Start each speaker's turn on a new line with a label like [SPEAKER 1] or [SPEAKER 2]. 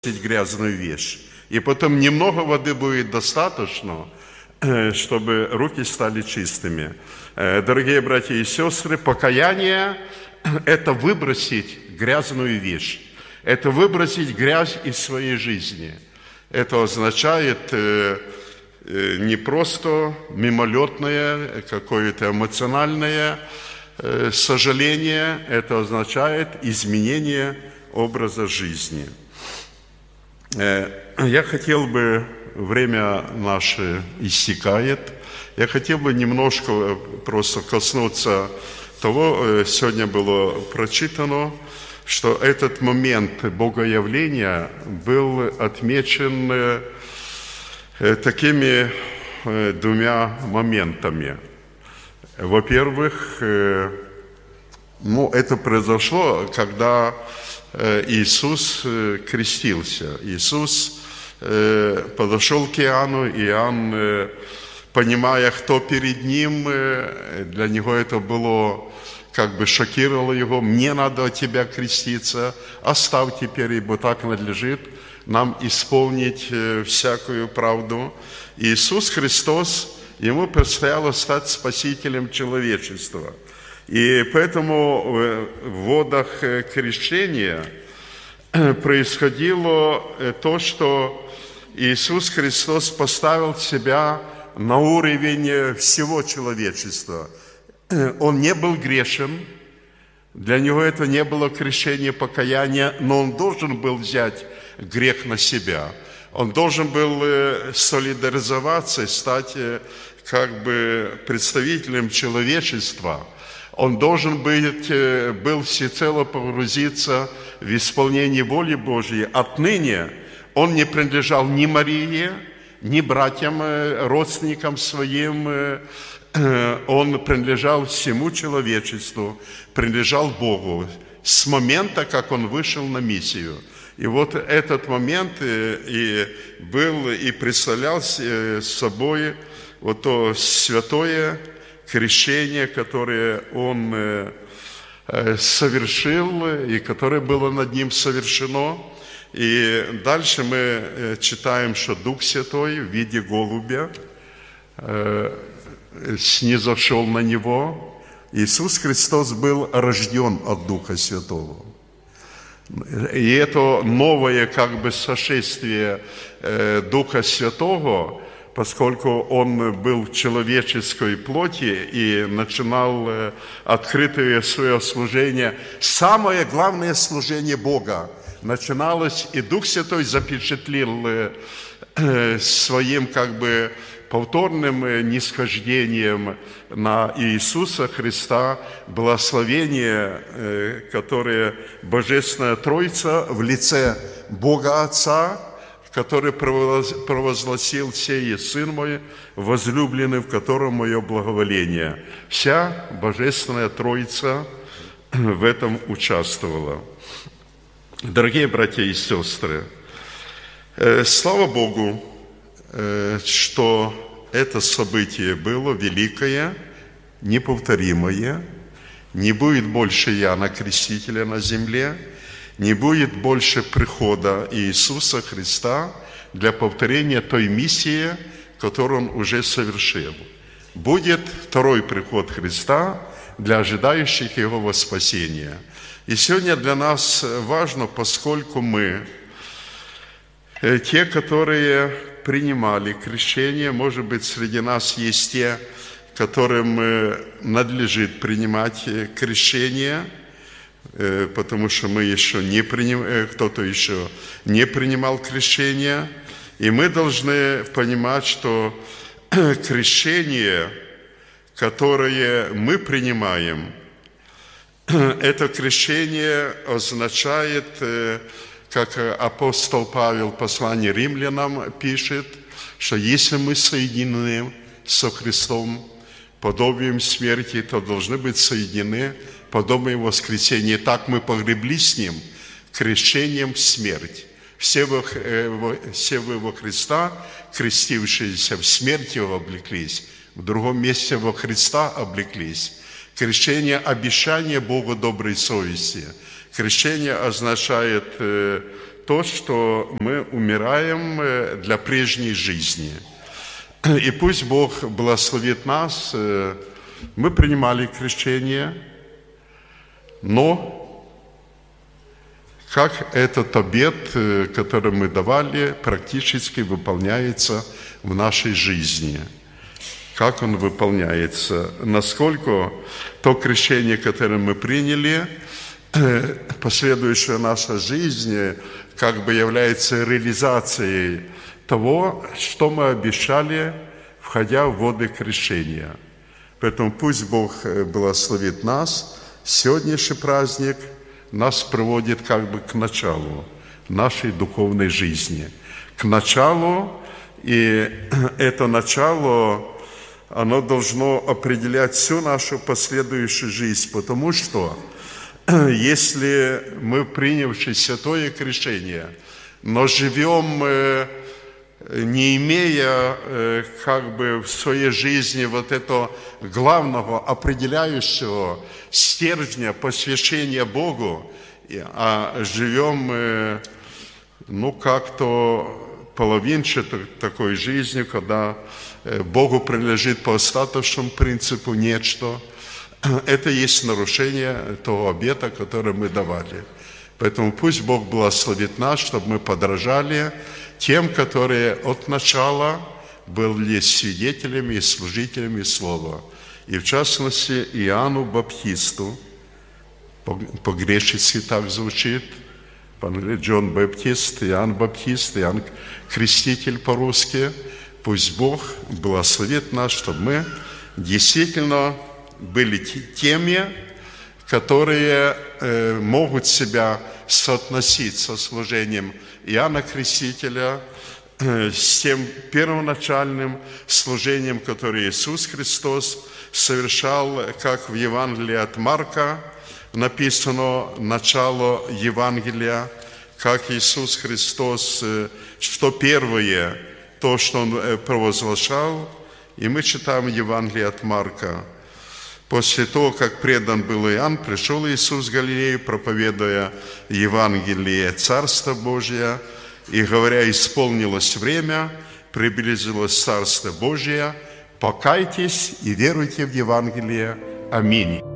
[SPEAKER 1] грязную вещь. И потом немного воды будет достаточно, чтобы руки стали чистыми. Дорогие братья и сестры, покаяние – это выбросить грязную вещь. Это выбросить грязь из своей жизни. Это означает не просто мимолетное, какое-то эмоциональное сожаление, это означает изменение образа жизни. Я хотел бы, время наше истекает, я хотел бы немножко просто коснуться того, сегодня было прочитано, что этот момент богоявления был отмечен такими двумя моментами. Во-первых, это произошло, когда Иисус крестился. Иисус подошел к Иоанну, и Иоанн, понимая, кто перед ним, для него это было, шокировало его. «Мне надо от тебя креститься, оставь теперь, ибо так надлежит нам исполнить всякую правду». Иисус Христос, Ему предстояло стать спасителем человечества. И поэтому в водах крещения происходило то, что Иисус Христос поставил себя на уровень всего человечества. Он не был грешен, для Него это не было крещение покаяния, но Он должен был взять грех на себя. Он должен был солидаризоваться, стать представителем человечества. Он должен был всецело погрузиться в исполнение воли Божьей. Отныне он не принадлежал ни Марии, ни братьям, родственникам своим. Он принадлежал всему человечеству, принадлежал Богу с момента, как он вышел на миссию. И вот этот момент и был, и представлял собой вот то святое крещение, которое он совершил, и которое было над ним совершено. И дальше мы читаем, что Дух Святой в виде голубя снизошел на него. Иисус Христос был рожден от Духа Святого. И это новое сошествие Духа Святого, поскольку Он был в человеческой плоти и начинал открытое свое служение. Самое главное служение Бога начиналось, и Дух Святой запечатлел своим повторным нисхождением на Иисуса Христа благословение, которое Божественная Троица в лице Бога Отца, который провозгласил: «Сей есть Сын мой, возлюбленный, в котором мое благоволение». Вся Божественная Троица в этом участвовала. Дорогие братья и сестры, слава Богу, что это событие было великое, неповторимое. Не будет больше Иоанна Крестителя на земле, не будет больше прихода Иисуса Христа для повторения той миссии, которую Он уже совершил. Будет второй приход Христа для ожидающих Его во спасение. И сегодня для нас важно, поскольку мы, те, которые принимали крещение, может быть, среди нас есть те, которым надлежит принимать крещение, потому что мы еще не кто-то еще не принимал крещение. И мы должны понимать, что крещение, которое мы принимаем, это крещение означает, как апостол Павел в послании римлянам пишет, что если мы соединены со Христом подобием смерти, то должны быть соединены подобием воскресения. Так мы погреблись с Ним крещением в смерть. Все вы во Христа, крестившиеся в смерти Его облеклись, в другом месте во Христа облеклись. Крещение – обещание Богу доброй совести. Крещение означает то, что мы умираем для прежней жизни. И пусть Бог благословит нас. Мы принимали крещение, но как этот обет, который мы давали, практически выполняется в нашей жизни. Как он выполняется? Насколько то крещение, которое мы приняли, последующая наша жизнь, как бы является реализацией того, что мы обещали, входя в воды крещения. Поэтому пусть Бог благословит нас. Сегодняшний праздник нас приводит как бы к началу нашей духовной жизни. К началу, и это начало, оно должно определять всю нашу последующую жизнь, потому что если мы, принявши святое крещение, но живем, не имея как бы в своей жизни вот этого главного определяющего стержня посвящения Богу, а живем, как-то половинчатой такой жизнью, когда Богу принадлежит по остаточному принципу нечто, это есть нарушение того обета, который мы давали. Поэтому пусть Бог благословит нас, чтобы мы подражали тем, которые от начала были свидетелями и служителями Слова. И в частности, Иоанну Баптисту, по-гречески так звучит, Джон Баптист, Иоанн Баптист, Иоанн Креститель по-русски. Пусть Бог благословит нас, чтобы мы действительно были теми, которые могут себя соотносить со служением Иоанна Крестителя, с тем первоначальным служением, которое Иисус Христос совершал, как в Евангелии от Марка написано, начало Евангелия, как Иисус Христос, что первое, то, что Он провозглашал, и мы читаем Евангелие от Марка. После того, как предан был Иоанн, пришел Иисус в Галилею, проповедуя Евангелие Царства Божия, и говоря, исполнилось время, приблизилось Царство Божие, покайтесь и веруйте в Евангелие. Аминь.